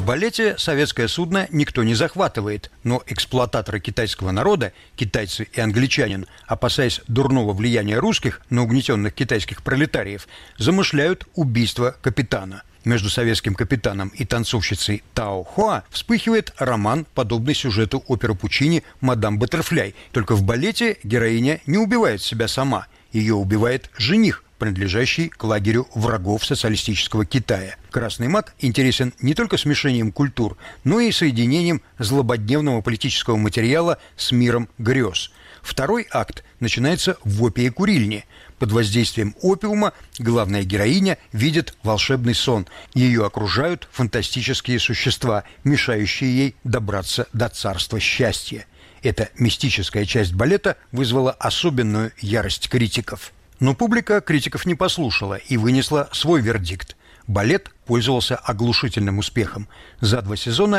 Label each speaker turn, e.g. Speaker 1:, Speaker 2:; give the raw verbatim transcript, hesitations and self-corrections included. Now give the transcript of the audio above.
Speaker 1: балете советское судно никто не захватывает, но эксплуататоры китайского народа, китайцы и англичанин, опасаясь дурного влияния русских на угнетенных китайских пролетариев, замышляют убийство капитана. Между советским капитаном и танцовщицей Тао Хуа вспыхивает роман, подобный сюжету оперы Пучини «Мадам Баттерфляй». Только в балете героиня не убивает себя сама. Ее убивает жених, принадлежащий к лагерю врагов социалистического Китая. «Красный маг» интересен не только смешением культур, но и соединением злободневного политического материала с миром грез. Второй акт начинается в опии-курильне. Под воздействием опиума главная героиня видит волшебный сон. Ее окружают фантастические существа, мешающие ей добраться до царства счастья. Эта мистическая часть балета вызвала особенную ярость критиков. Но публика критиков не послушала и вынесла свой вердикт. Балет пользовался оглушительным успехом. За два сезона